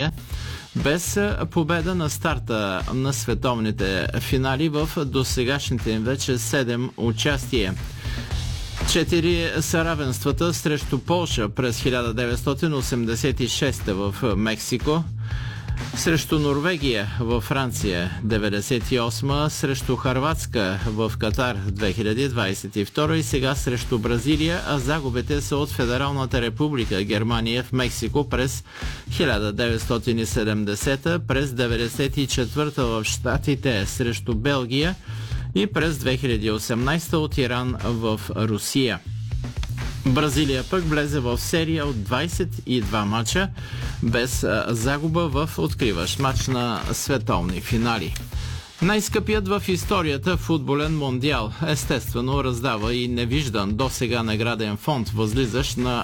Бразилия, без победа на старта на световните финали в досегашните им вече 7 участия. 4 са равенствата срещу Полша през 1986 в Мексико, срещу Норвегия във Франция 98, срещу Хърватска в Катар 2022 и сега срещу Бразилия, а загубите са от Федералната република Германия в Мексико през 1970, през 1994 в Щатите срещу Белгия и през 2018 от Иран в Русия. Бразилия пък влезе в серия от 22 мача без загуба в откриващ мач на световни финали. Най-скъпият в историята футболен мондиал естествено раздава и невиждан досега награден фонд, възлизащ на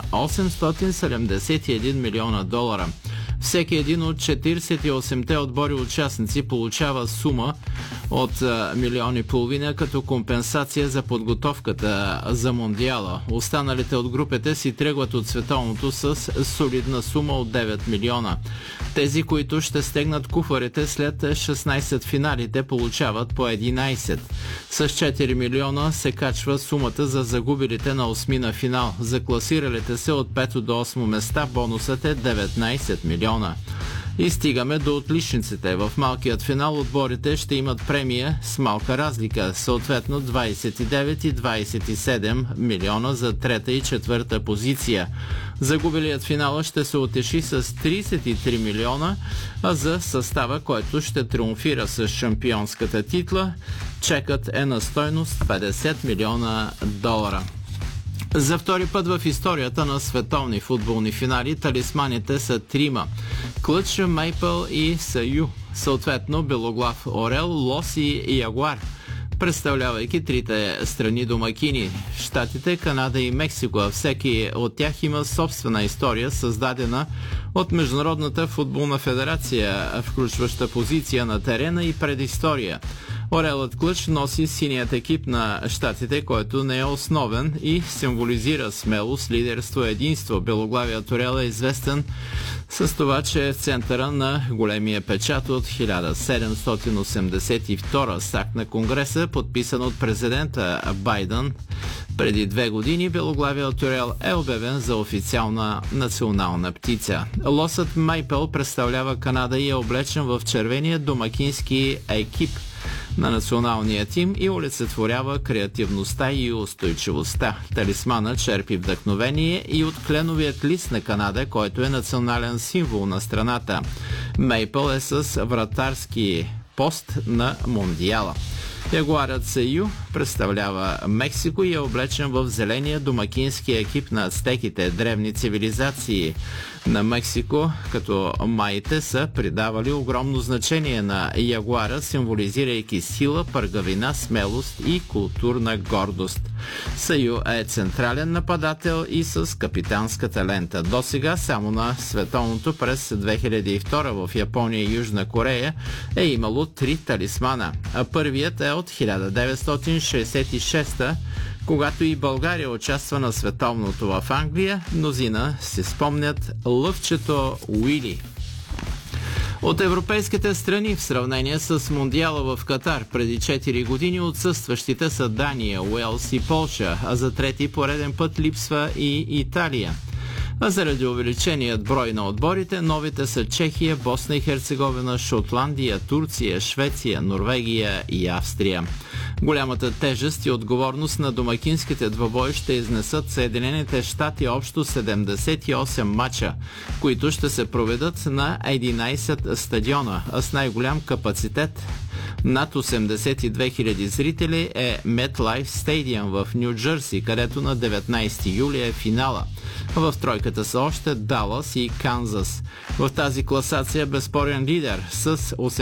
871 милиона долара. Всеки един от 48-те отбори участници получава сума от 1,5 милиона като компенсация за подготовката за мондиала. Останалите от групите си тръгват от световното с солидна сума от 9 милиона. Тези, които ще стегнат куфарите след 16 финалите, получават по 11. С 4 милиона се качва сумата за загубилите на осмина финал. За класиралите се от 5 до 8 места бонусът е 19 милиона. И стигаме до отличниците. В малкият финал отборите ще имат премия с малка разлика, съответно 29 и 27 милиона за трета и четвърта позиция. Загубилият финала ще се утеши с 33 милиона, а за състава, който ще триумфира с шампионската титла, чекът е на стойност 50 милиона долара. За втори път в историята на световни футболни финали талисманите са трима – Клъч, Мейпъл и Саю, съответно Белоглав Орел, Лос и Ягуар, представлявайки трите страни домакини – Щатите, Канада и Мексико, а всеки от тях има собствена история, създадена от Международната футболна федерация, включваща позиция на терена и предистория. Орелът Клъч носи синият екип на Щатите, който не е основен и символизира смелост, лидерство, единство. Белоглавият орел е известен с това, че е в центъра на големия печат от 1782 с акт на Конгреса, подписан от президента Байден преди 2 години. Белоглавият орел е обявен за официална национална птица. Лосът Мейпъл представлява Канада и е облечен в червения домакински екип на националния тим и олицетворява креативността и устойчивостта. Талисмана черпи вдъхновение и от кленовият лист на Канада, който е национален символ на страната. Мейпъл е с вратарски пост на мондиала. Ягуарът Саю представлява Мексико и е облечен в зеления домакински екип на ацтеките, древни цивилизации на Мексико, като майите са придавали огромно значение на ягуара, символизирайки сила, пъргавина, смелост и културна гордост. Саю е централен нападател и с капитанската лента. До сега само на световното през 2002 в Япония и Южна Корея е имало 3 талисмана, а първият е от 1966, когато и България участва на световното в Англия. Мнозина си спомнят лъвчето Уили. От европейските страни в сравнение с мондиала в Катар преди 4 години отсъстващите са Дания, Уелс и Полша, а за трети пореден път липсва и Италия. А заради увеличеният брой на отборите, новите са Чехия, Босна и Херцеговина, Шотландия, Турция, Швеция, Норвегия и Австрия. Голямата тежест и отговорност на домакинските двобои ще изнесат Съединените щати общо 78 мача, които ще се проведат на 11 стадиона, а с най-голям капацитет над 82 000 зрители е MetLife Stadium в Ню Джерси, където на 19 юли е финала. В тройката са още Далас и Канзас. В тази класация безспорен лидер с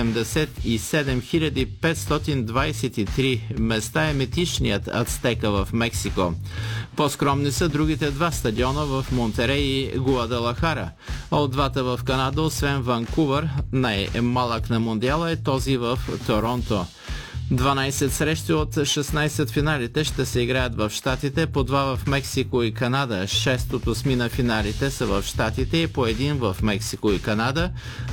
87 523 места е метишният Ацтека в Мексико. По-скромни са другите два стадиона в Монтерей и Гуадалахара, а от двата в Канада, освен Ванкувър, най-малък на мондиала е този в Торонто. 12 срещи от 16 финалите ще се играят в Щатите, по 2 в Мексико и Канада. 6 от 8 на финалите са в Щатите и по 1 в Мексико и Канада.